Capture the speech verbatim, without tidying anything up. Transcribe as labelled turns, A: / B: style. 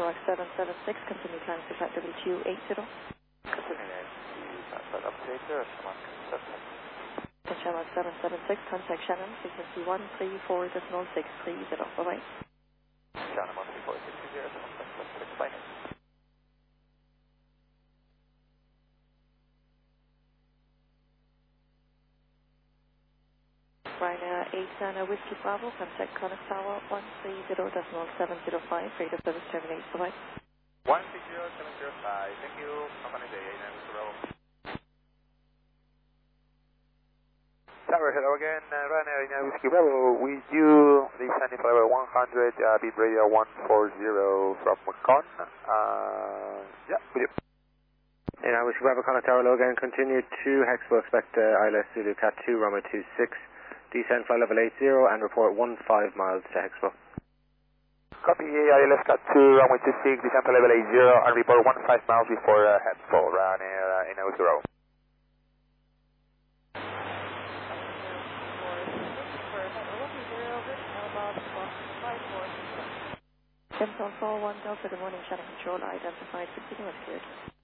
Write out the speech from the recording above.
A: Rock seven seven six, continue climbing to flight level two eight zero.
B: Continuing to flight up to eight zero, Shamrock seven seven six.
A: Shamrock seven seven six, contact Shannon, frequency one three four decimal six three zero. Bye-bye.
B: Shannon one three four six three zero, Shamrock seven seven six, fine.
A: Ryanair eight Nana Whiskey Bravo, contact Connect Tower one three zero decimal seven zero five, radio service terminate. Bye-bye.
B: one three zero seven zero five, thank you. Have a nice day, eight Nana Whiskey Bravo. Tower, hello again, uh, Ryanair eight Nana Whiskey Bravo, with you, descending for level one hundred, uh, beat radio one four zero from Macon. Uh, yeah, with you.
C: eight Nana Whiskey Bravo, Connect Tower, hello again, continue to Hexpo, expect uh, I L S Zulu Cat two, Roma two six. Descend flight level eight zero and report one five miles to Hexpo.
B: Copy, I L S Cat two, runway two six, descend flight level eight zero and report one five miles before uh, Hexpo, Ryanair uh, eight Nana Whiskey Bravo.
A: ten four one Delta, good morning, Shannon Control, identified, continuous cleared.